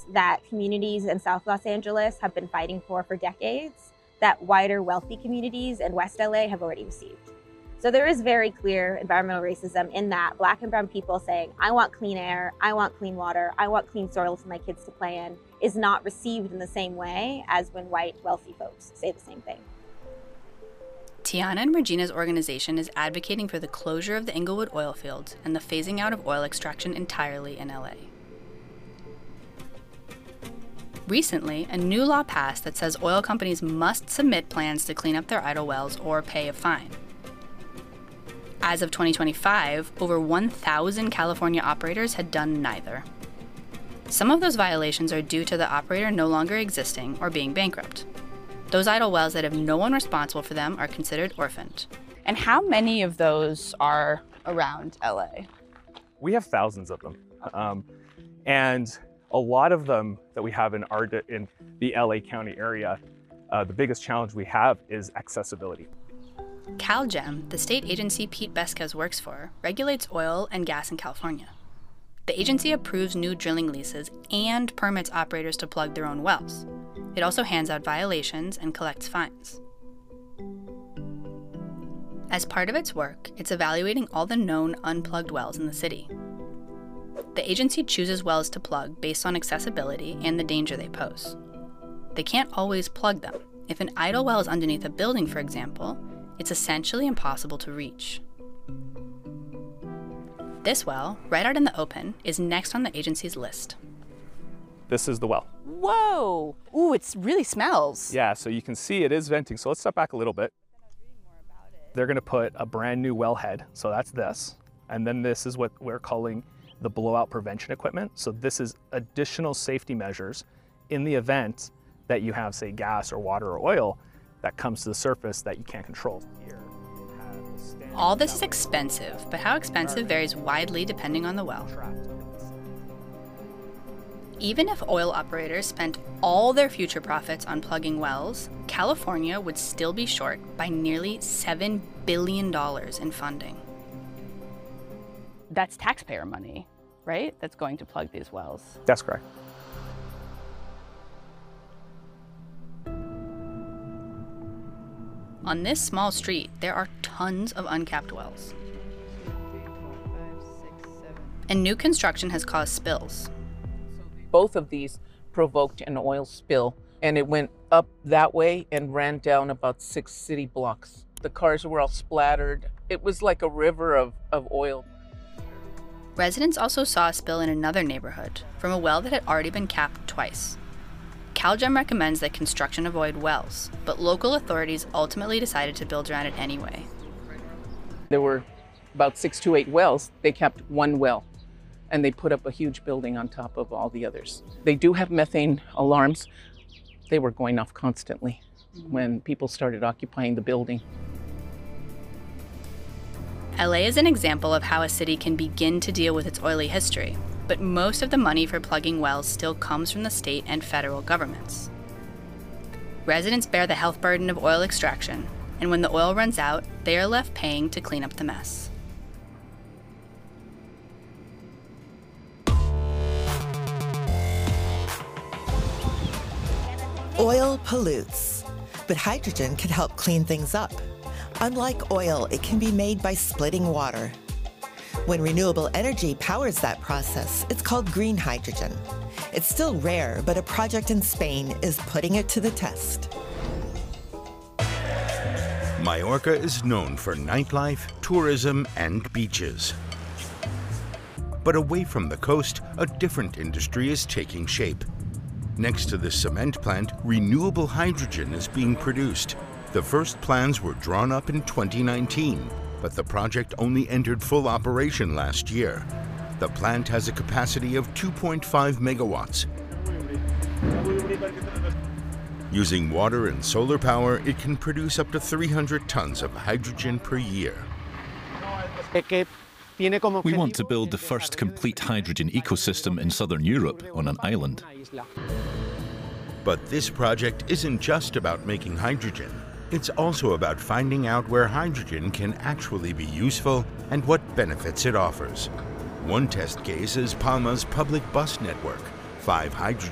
rights that communities in South Los Angeles have been fighting for decades, that wider wealthy communities in West LA have already received. So there is very clear environmental racism in that Black and brown people saying, I want clean air, I want clean water, I want clean soil for my kids to play in, is not received in the same way as when white wealthy folks say the same thing. Tiana and Regina's organization is advocating for the closure of the Inglewood oil fields and the phasing out of oil extraction entirely in LA. Recently, a new law passed that says oil companies must submit plans to clean up their idle wells or pay a fine. As of 2025, over 1,000 California operators had done neither. Some of those violations are due to the operator no longer existing or being bankrupt. Those idle wells that have no one responsible for them are considered orphaned. And how many of those are around LA? We have thousands of them. And a lot of them that we have in the LA County area, the biggest challenge we have is accessibility. CalGEM, the state agency Pete Bescas works for, regulates oil and gas in California. The agency approves new drilling leases and permits operators to plug their own wells. It also hands out violations and collects fines. As part of its work, it's evaluating all the known unplugged wells in the city. The agency chooses wells to plug based on accessibility and the danger they pose. They can't always plug them. If an idle well is underneath a building, for example, it's essentially impossible to reach. This well, right out in the open, is next on the agency's list. This is the well. Whoa! Ooh, it really smells. Yeah, so you can see it is venting. So let's step back a little bit. They're gonna put a brand new wellhead, so that's this. And then this is what we're calling the blowout prevention equipment. So this is additional safety measures in the event that you have, say, gas or water or oil that comes to the surface that you can't control. All this is expensive, but how expensive varies widely depending on the well. Even if oil operators spent all their future profits on plugging wells, California would still be short by nearly $7 billion in funding. That's taxpayer money, right? That's going to plug these wells. That's correct. On this small street, there are tons of uncapped wells. And new construction has caused spills. Both of these provoked an oil spill, and it went up that way and ran down about 6 city blocks. The cars were all splattered. It was like a river of oil. Residents also saw a spill in another neighborhood from a well that had already been capped twice. CalGEM recommends that construction avoid wells, but local authorities ultimately decided to build around it anyway. There were about 6 to 8 wells. They capped one well, and they put up a huge building on top of all the others. They do have methane alarms. They were going off constantly when people started occupying the building. LA is an example of how a city can begin to deal with its oily history, but most of the money for plugging wells still comes from the state and federal governments. Residents bear the health burden of oil extraction, and when the oil runs out, they are left paying to clean up the mess. Oil pollutes, but hydrogen can help clean things up. Unlike oil, it can be made by splitting water. When renewable energy powers that process, it's called green hydrogen. It's still rare, but a project in Spain is putting it to the test. Majorca is known for nightlife, tourism, and beaches. But away from the coast, a different industry is taking shape. Next to the cement plant, renewable hydrogen is being produced. The first plans were drawn up in 2019, but the project only entered full operation last year. The plant has a capacity of 2.5 megawatts. Using water and solar power, it can produce up to 300 tons of hydrogen per year. We want to build the first complete hydrogen ecosystem in southern Europe on an island. But this project isn't just about making hydrogen. It's also about finding out where hydrogen can actually be useful and what benefits it offers. One test case is Palma's public bus network. 5